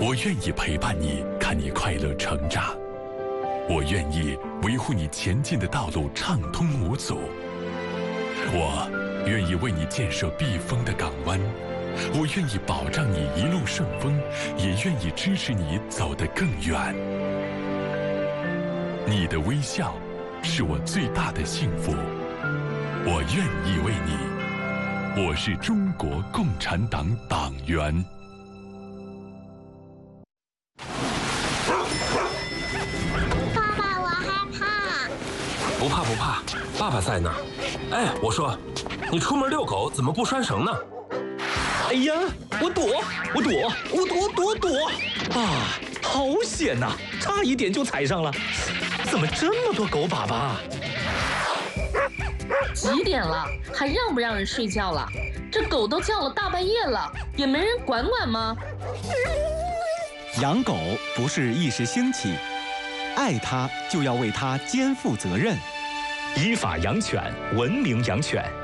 我愿意陪伴你，看你快乐成长。我愿意维护你前进的道路畅通无阻。我愿意为你建设避风的港湾。我愿意保障你一路顺风，也愿意支持你走得更远。你的微笑是我最大的幸福。我愿意为你。我是中国共产党党员。 不怕不怕，爸爸在呢。哎，我说，你出门遛狗怎么不拴绳呢？ 哎呀，我躲！啊，好险呐，差一点就踩上了。怎么这么多狗粑粑啊？ 几点了，还让不让人睡觉了？这狗都叫了大半夜了，也没人管管吗？ 养狗不是一时兴起，爱它就要为它肩负责任。 依法养犬，文明养犬。